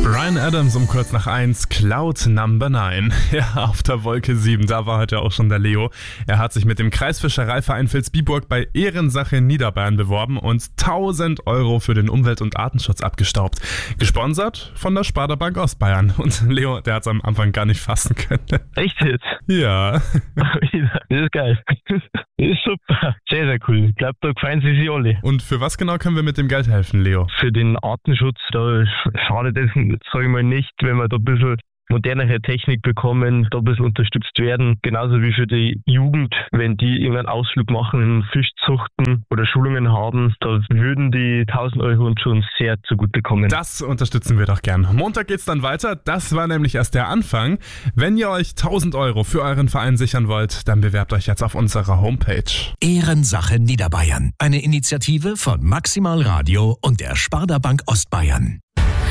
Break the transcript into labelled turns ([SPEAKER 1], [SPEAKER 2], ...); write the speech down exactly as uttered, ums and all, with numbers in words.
[SPEAKER 1] Bryan Adams um kurz nach eins, Cloud Number neun. Ja, auf der Wolke sieben, da war heute auch schon der Leo. Er hat sich mit dem Kreisfischereiverein Vilsbiburg bei Ehrensache Niederbayern beworben und tausend Euro für den Umwelt- und Artenschutz abgestaubt. Gesponsert von der Sparda-Bank Ostbayern. Und Leo, der hat es am Anfang gar nicht fassen können.
[SPEAKER 2] Echt jetzt?
[SPEAKER 1] Ja.
[SPEAKER 2] Das ist geil. Das ist super. Sehr, sehr cool. Ich glaube, da gefallen sie sich alle.
[SPEAKER 1] Und für was genau können wir mit dem Geld helfen, Leo?
[SPEAKER 2] Für den Artenschutz, da schadet es, sage ich mal, nicht, wenn wir da ein bisschen modernere Technik bekommen, da ein bisschen unterstützt werden. Genauso wie für die Jugend, wenn die irgendeinen Ausflug machen, Fischzuchten oder Schulungen haben, da würden die tausend Euro uns schon sehr zugutekommen.
[SPEAKER 1] Das unterstützen wir doch gern. Montag geht's dann weiter. Das war nämlich erst der Anfang. Wenn ihr euch tausend Euro für euren Verein sichern wollt, dann bewerbt euch jetzt auf unserer Homepage.
[SPEAKER 3] Ehrensache Niederbayern. Eine Initiative von Maximal Radio und der Sparda Bank Ostbayern.